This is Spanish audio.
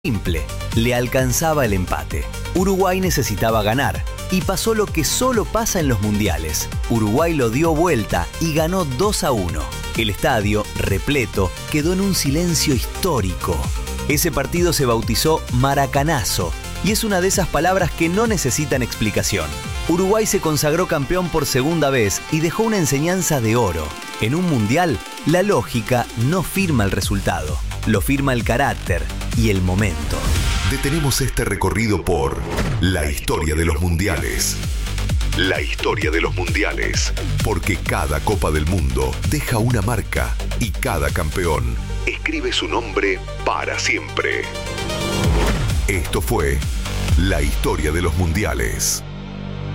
Simple, le alcanzaba el empate. Uruguay necesitaba ganar y pasó lo que solo pasa en los mundiales. Uruguay lo dio vuelta y ganó 2-1. El estadio, repleto, quedó en un silencio histórico. Ese partido se bautizó Maracanazo y es una de esas palabras que no necesitan explicación. Uruguay se consagró campeón por segunda vez y dejó una enseñanza de oro. En un mundial, la lógica no firma el resultado, lo firma el carácter y el momento. Detenemos este recorrido por la historia de los mundiales. La historia de los mundiales. Porque cada Copa del Mundo deja una marca y cada campeón escribe su nombre para siempre. Esto fue la historia de los mundiales.